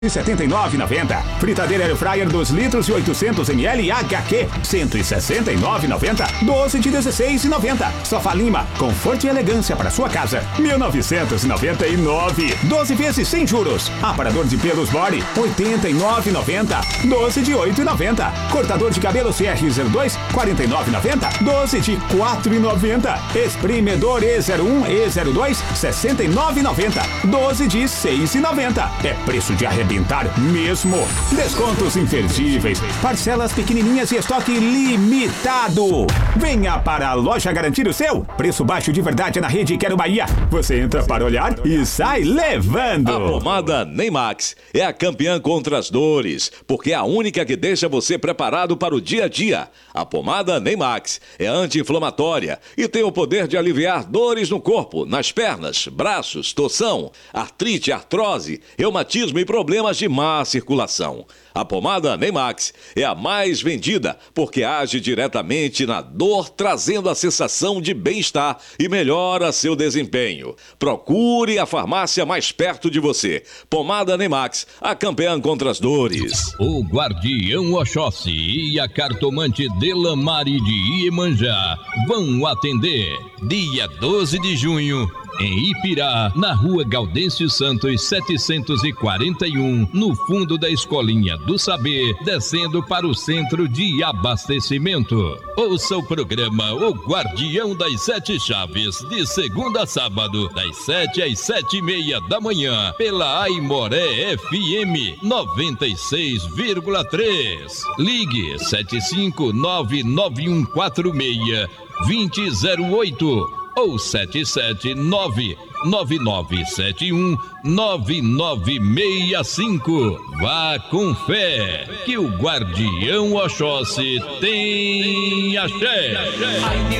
R$ 79,90. Fritadeira Air Fryer 2 litros e 800 ml HQ, R$ 169,90. 12 de R$ 16,90. Sofá Lima, conforto e elegância para sua casa, R$ 1.999. 12 vezes sem juros. Aparador de pelos Body, R$ 89,90. 12 de R$ 8,90. Cortador de cabelo CR02, R$ 49,90. 12 de R$ 4,90. Espremedor E01, E02, R$ 69,90. 12 de R$ 6,90. É preço de arrebentar mesmo. Descontos imperdíveis, parcelas pequenininhas e estoque limitado. Venha para a loja garantir o seu. Preço baixo de verdade na rede Quero Bahia. Você entra para olhar e sai levando. A pomada Neymax é a campeã contra as dores, porque é a única que deixa você preparado para o dia a dia. A pomada Neymax é anti-inflamatória e tem o poder de aliviar dores no corpo, nas pernas, braços, torção, artrite, artrose, reumatismo e problemas de má circulação. A pomada Neymax é a mais vendida porque age diretamente na dor, trazendo a sensação de bem-estar e melhora seu desempenho. Procure a farmácia mais perto de você. Pomada Neymax, a campeã contra as dores. O Guardião Oxóssi e a cartomante Delamare de Iemanjá vão atender dia 12 de junho em Ipirá, na rua Gaudêncio Santos 741, no fundo da Escolinha do Saber, descendo para o centro de abastecimento. Ouça o programa O Guardião das Sete Chaves, de segunda a sábado, das 7 às 7:30 da manhã, pela Aimoré FM 96,3. Ligue 75991462008 ou 77999719965. Vá com fé, que o Guardião Oxóssi tem axé.